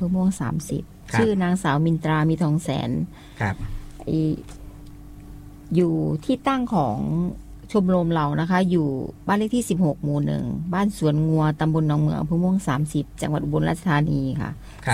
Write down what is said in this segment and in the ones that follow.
อำเภอม่วง30ชื่อนางสาวมินตรามีทองแสนครับอยู่ที่ตั้งของชมรมเรานะคะอยู่บ้านเลขที่16หมู่1บ้านสวนงัวตำบลหนองเมืองอำเภอม่วง30จังหวัดอุบลราชธานีค่ะ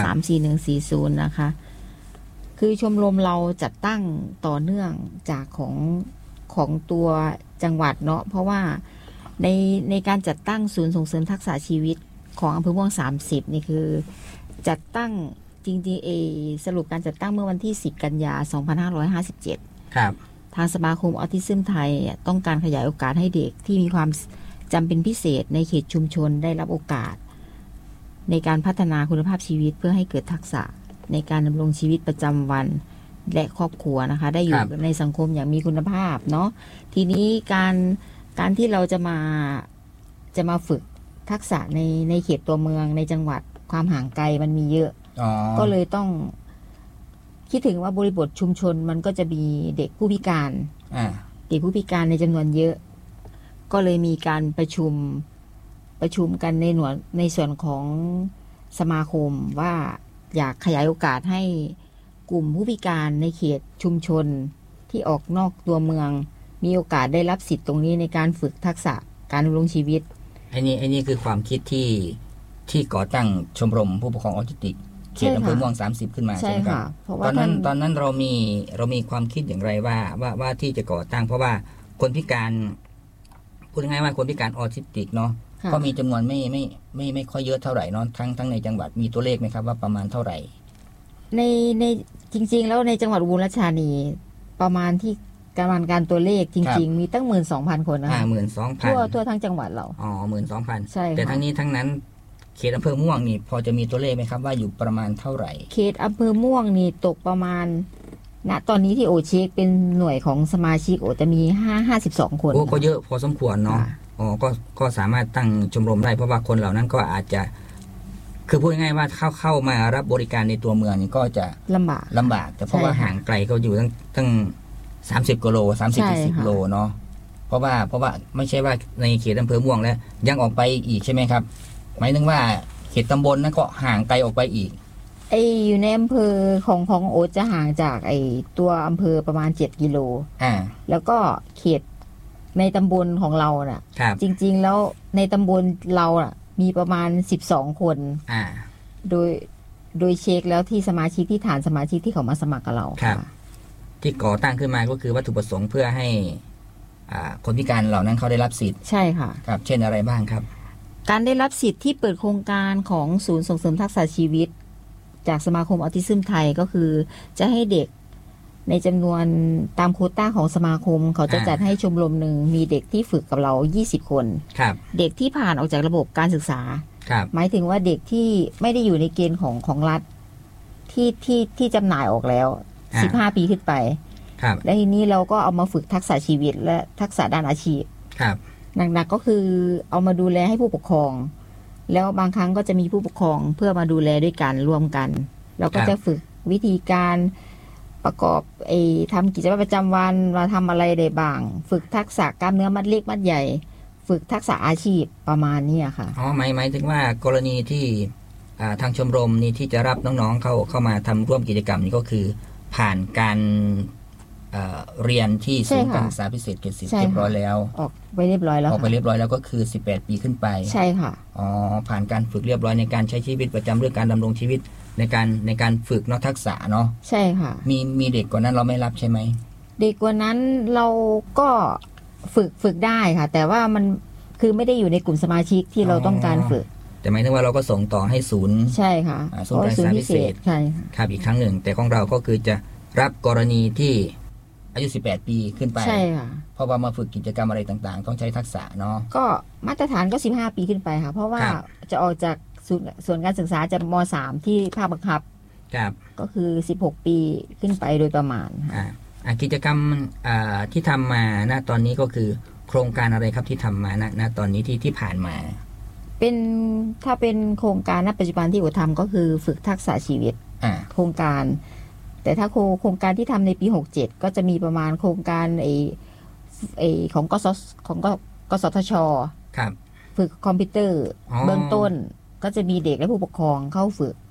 34140นะคะคือชมรมเราจัดตั้งต่อเนื่องจากของตัวจังหวัดเนาะเพราะว่าในการจัดตั้งศูนย์ส่งเสริมทักษะชีวิตของอำเภอม่วง30นี่คือจัดตั้งจริงๆสรุปการจัดตั้งเมื่อวันที่10กันยา2557 ครับทางสมาคมออทิซึมไทยต้องการขยายโอกาสให้เด็กที่มีความจำเป็นพิเศษในเขตชุมชนได้รับโอกาสในการพัฒนาคุณภาพชีวิตเพื่อให้เกิดทักษะในการดำรงชีวิตประจำวันและครอบครัวนะคะได้อยู่ในสังคมอย่างมีคุณภาพเนาะทีนี้การที่เราจะมาฝึกทักษะในเขตตัวเมืองในจังหวัดความห่างไกลมันมีเยอะก็เลยต้องคิดถึงว่าบริบทชุมชนมันก็จะมีเด็กผู้พิการเด็กผู้พิการในจำนวนเยอะก็เลยมีการประชุมกันในส่วนของสมาคมว่าอยากขยายโอกาสให้กลุ่มผู้พิการในเขตชุมชนที่ออกนอกตัวเมืองมีโอกาสได้รับสิทธิ์ตรงนี้ในการฝึกทักษะการดำรงชีวิตไอ้นี่คือความคิดที่ก่อตั้งชมรมผู้ปกครองออทิสติกเขตอำเภอม่วง30ขึ้นมาใช่ไหมครับตอนนั้นเรามีความคิดอย่างไรว่าที่จะก่อตั้งเพราะว่าคนพิการพูดง่ายๆว่าคนพิการออทิสติกเนาะก็มีจำนวนไม่ค่อยเยอะเท่าไหร่เนาะทั้งในจังหวัดมีตัวเลขไหมครับว่าประมาณเท่าไหร่ในจริงๆแล้วในจังหวัดอุบลราชธานีประมาณที่การตัวเลขจริงๆมีตั้ง 12,000 คนนะคะ12,000ทั่วทั้งจังหวัดเรา 12,000 ใช่แต่ทั้งนี้ทั้งนั้นเขตอำเภอม่วงนี่พอจะมีตัวเลขไหมครับว่าอยู่ประมาณเท่าไหร่เขตอำเภอม่วงนี่ตกประมาณณตอนนี้ที่โอเช็คเป็นหน่วยของสมาชิกโอจะมี52 คนก็เยอะพอสมควรเนาะก็สามารถตั้งชมรมได้เพราะว่าคนเหล่านั้นก็อาจจะคือพูดง่ายๆว่าเข้ามารับบริการในตัวเมืองนี่ก็จะลำบากแต่เพราะว่าห่างไกลก็อยู่ตั้ง30กิโล30-40 โลเนาะเพราะว่าไม่ใช่ว่าในเขตอำเภอม่วงแล้วยังออกไปอีกใช่ไหมครับหมายถึงว่าเขตตำบลนั้นก็ห่างไกลออกไปอีกอยู่ในอำเภอของโอจะห่างจากตัวอำเภอประมาณ7กิโลแล้วก็เขตในตำบลของเราน่ะจริงๆแล้วในตำบลเราน่ะมีประมาณ12 คนโดยเช็คแล้วที่สมาชิกที่ฐานสมาชิกที่เขามาสมัครกับเราที่ก่อตั้งขึ้นมาก็คือวัตถุประสงค์เพื่อให้คนพิการเหล่านั้นเขาได้รับสิทธิ์ใช่ค่ะครับเช่นอะไรบ้างครับการได้รับสิทธิ์ที่เปิดโครงการของศูนย์ส่งเสริมทักษะชีวิตจากสมาคมออทิซึมไทยก็คือจะให้เด็กในจำนวนตามโควต้าของสมาคมเขาจะจัดให้ชมรมหนึ่งมีเด็กที่ฝึกกับเรา20 คนเด็กที่ผ่านออกจากระบบการศึกษาหมายถึงว่าเด็กที่ไม่ได้อยู่ในเกณฑ์ของรัฐที่จำหน่ายออกแล้ว15 ปีขึ้นไปและทีนี้เราก็เอามาฝึกทักษะชีวิตและทักษะด้านอาชีพหนักๆก็คือเอามาดูแลให้ผู้ปกครองแล้วบางครั้งก็จะมีผู้ปกครองเพื่อมาดูแลด้วยกันร่วมกันแล้วก็จะฝึกวิธีการประกอบทำกิจวัตรประจำวันเราทำอะไรได้บ้างฝึกทักษะกล้ามเนื้อมัดเล็กมัดใหญ่ฝึกทักษะอาชีพประมาณนี้ค่ะหมายถึงว่ากรณีที่ทางชมรมนี้ที่จะรับน้องๆเข้ามาทำร่วมกิจกรรมนี้ก็คือผ่านการเรียนที่ศูนย์การศึกษาพิเศษเกษตรเรียบร้อยแล้วออกไปเรียบร้อยแล้วก็คือ18 ปีขึ้นไปใช่ค่ะผ่านการฝึกเรียบร้อยในการใช้ชีวิตประจำเรื่องการดำรงชีวิตในการฝึกทักษะเนาะใช่ค่ะมีเด็กกว่านั้นเราไม่รับใช่ไหมเด็กกว่านั้นเราก็ฝึกได้ค่ะแต่ว่ามันคือไม่ได้อยู่ในกลุ่มสมาชิกที่เราต้องการฝึกแต่หมายถึงว่าเราก็ส่งต่อให้ศูนย์ใช่ค่ะศูนย์การศึกษาพิเศษใช่ครับอีกครั้งหนึ่งแต่ของเราก็คือจะรับกรณีที่อายุ18 ปีขึ้นไปใช่ค่ะเพราะว่ามาฝึกกิจกรรมอะไรต่างๆต้องใช้ทักษะเนาะก็มาตรฐานก็15 ปีขึ้นไปค่ะเพราะว่าจะออกจากส่วนการศึกษาจะม.3 ที่ภาคบังคับก็คือ16 ปีขึ้นไปโดยประมาณกิจกรรมที่ทำมาณตอนนี้ก็คือโครงการอะไรครับที่ทำมาณตอนนี้ที่ผ่านมาถ้าเป็นโครงการณปัจจุบันที่อุทำก็คือฝึกทักษะชีวิตโครงการแต่ถ้าโครงการที่ทำในปี67ก็จะมีประมาณโครงการของกสทช.ฝึกคอมพิวเตอร์เบื้องต้นก็จะมีเด็กและผู้ปกครองเข้าฝึก